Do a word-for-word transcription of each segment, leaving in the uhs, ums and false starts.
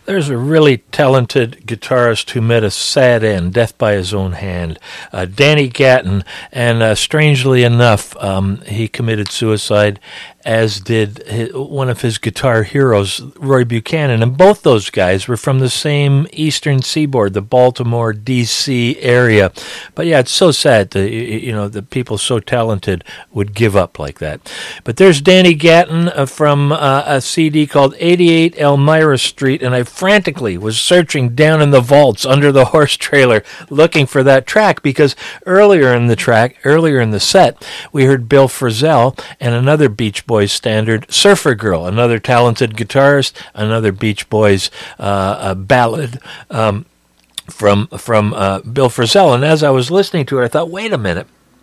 There's a really talented guitarist who met a sad end, death by his own hand, uh, Danny Gatton, and uh, strangely enough, um, he committed suicide, as did his, one of his guitar heroes, Roy Buchanan. And both those guys were from the same eastern seaboard, the Baltimore, D C area. But yeah, it's so sad that, you know, the people so talented would give up like that. But there's Danny Gatton uh, from uh, a C D called eighty-eight Elmira Street, and I frantically was searching down in the vaults under the horse trailer looking for that track, because earlier in the track, earlier in the set, we heard Bill Frisell and another Beach Boys standard, Surfer Girl, another talented guitarist, another Beach Boys uh, a ballad um, from from uh, Bill Frisell. And as I was listening to it, I thought, wait a minute.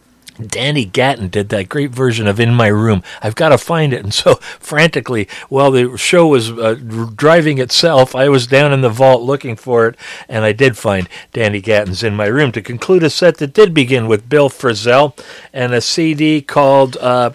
Danny Gatton did that great version of In My Room. I've got to find it. And so frantically, while the show was uh, driving itself, I was down in the vault looking for it, and I did find Danny Gatton's In My Room to conclude a set that did begin with Bill Frisell and a C D called uh,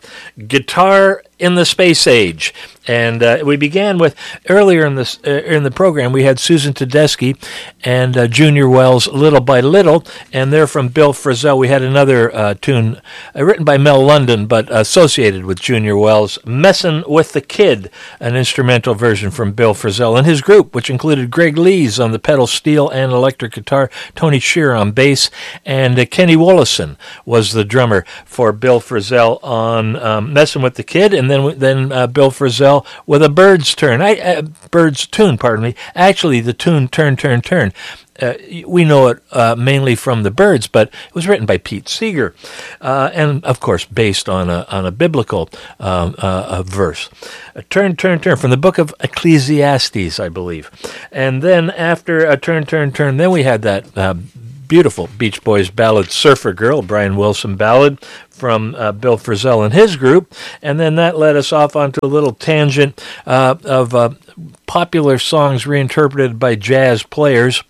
Guitar in the Space Age. And uh, we began with, earlier in this uh, in the program, we had Susan Tedeschi and uh, Junior Wells, Little by Little, and they're from Bill Frisell. We had another uh, tune uh, written by Mel London, but associated with Junior Wells, Messin' with the Kid, an instrumental version from Bill Frisell and his group, which included Greg Lees on the pedal steel and electric guitar, Tony Shearer on bass, and uh, Kenny Wollison was the drummer for Bill Frisell on um, Messin' with the Kid, and then then uh, Bill Frisell with a Byrds turn, I, uh, Byrds tune, pardon me. Actually, the tune Turn, Turn, Turn. Uh, we know it uh, mainly from the Byrds, but it was written by Pete Seeger, uh, and of course based on a on a biblical um, uh, a verse. A turn, turn, turn from the book of Ecclesiastes, I believe. And then after a turn, turn, turn, then we had that uh, beautiful Beach Boys ballad, Surfer Girl, Brian Wilson ballad from uh, Bill Frisell and his group. And then that led us off onto a little tangent uh, of uh, popular songs reinterpreted by jazz players.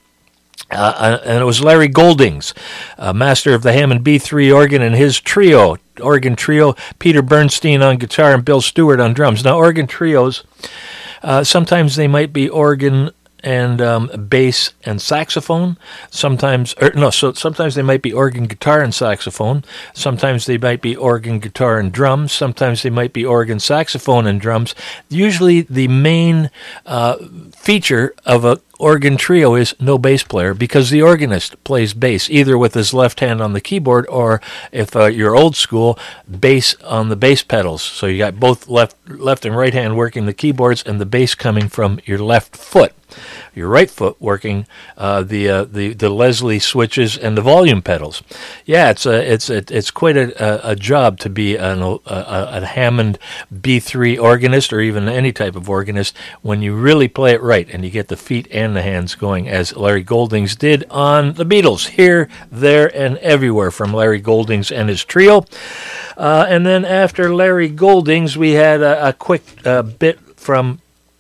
Uh, and it was Larry Goldings, uh, master of the Hammond B three organ, and his trio, organ trio, Peter Bernstein on guitar and Bill Stewart on drums. Now, organ trios, uh, sometimes they might be organ and um, bass and saxophone. Sometimes, or no, so sometimes they might be organ, guitar, and saxophone. Sometimes they might be organ, guitar, and drums. Sometimes they might be organ, saxophone, and drums. Usually, the main uh, feature of a organ trio is no bass player, because the organist plays bass either with his left hand on the keyboard, or if uh, you're old school, bass on the bass pedals. So you got both left left and right hand working the keyboards, and the bass coming from your left foot. Your right foot working uh, the uh, the the Leslie switches and the volume pedals. Yeah, it's a it's a, it's quite a, a job to be an, a, a Hammond B three organist, or even any type of organist, when you really play it right and you get the feet and the hands going, as Larry Goldings did on the Beatles, Here, There, and Everywhere, from Larry Goldings and his trio. Uh, and then after Larry Goldings, we had a, a quick uh, bit from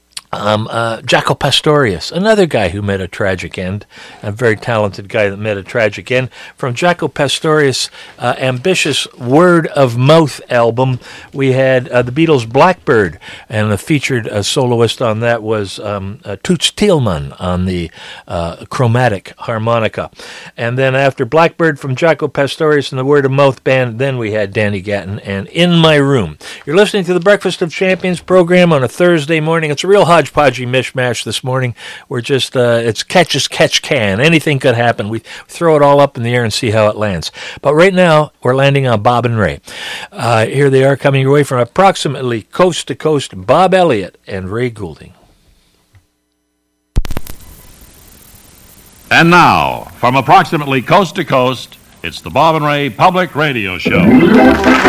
Um, uh, Jaco Pastorius, another guy who met a tragic end, a very talented guy that met a tragic end. From Jaco Pastorius' uh, ambitious Word of Mouth album, we had uh, the Beatles' Blackbird, and the featured uh, soloist on that was um, uh, Toots Thielman on the uh, chromatic harmonica. And then after Blackbird from Jaco Pastorius and the Word of Mouth band, then we had Danny Gatton and In My Room. You're listening to the Breakfast of Champions program on a Thursday morning. It's a real hodgepodgey mishmash this morning. We're just, uh, it's catch as catch can. Anything could happen. We throw it all up in the air and see how it lands. But right now, we're landing on Bob and Ray. Uh, here they are, coming your way from approximately coast to coast, Bob Elliott and Ray Goulding. And now, from approximately coast to coast, it's the Bob and Ray Public Radio Show.